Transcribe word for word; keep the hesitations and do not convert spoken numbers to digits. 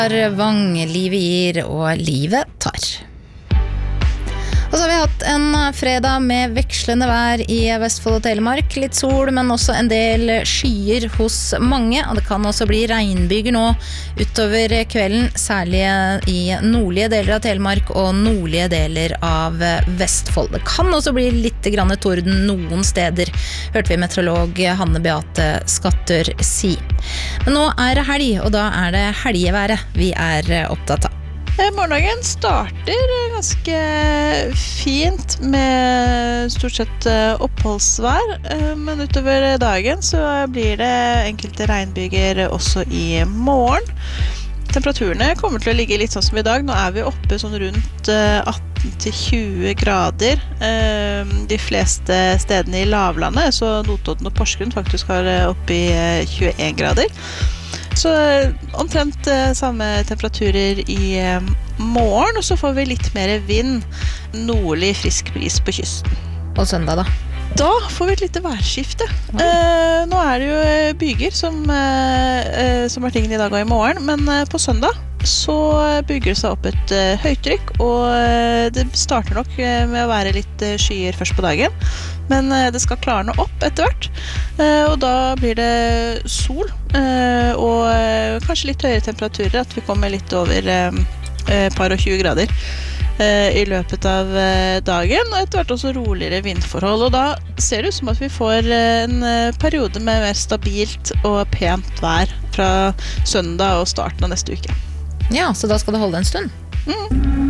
Vang, livet gir og livet tar. Og så har vi hatt en fredag med vekslende vær i Vestfold og Telemark. Litt sol, men også en del skyer hos mange. Og det kan også bli regnbyger nå utover kvelden, særlig i nordlige deler av Telemark og nordlige deler av Vestfold. Det kan også bli litt grann torden noen steder, hørte vi meteorolog Hanne Beate Skattør si. Men nå er det helg, og da er det helgeværet vi er opptatt av. Morgendagen starter ganske fint med stort sett oppholdsvær, men utover dagen så blir det enkelte regnbyger også i morgen. Temperaturene kommer til å ligge litt sånn som i dag. Nå er vi oppe sånn rundt atten til tjue grader de fleste stedene i lavlandet, så Notodden og Porsgrunn faktisk har oppe i tjueen grader. Så omtrent samme temperaturer i morgen, og så får vi litt mer vind, nordlig frisk bris på kysten. Og søndag da? Da får vi et lite værskifte. Ja. Eh, nå er det jo byger som, eh, som er tingene i dag og i morgen, men eh, på søndag så bygger det seg opp et eh, høytrykk, og eh, det starter nok eh, med å være litt eh, skyer først på dagen, men eh, det skal klarne opp etter hvert, eh, og da blir det sol, eh, og eh, kanskje litt høyere temperaturer, at vi kommer litt over eh, par og tjue grader i løpet av dagen, og etter hvert også roligere vindforhold, og da ser det ut som at vi får en periode med mer stabilt og pent vær fra søndag og starten av neste uke. Ja, så da skal det holde en stund? Mm.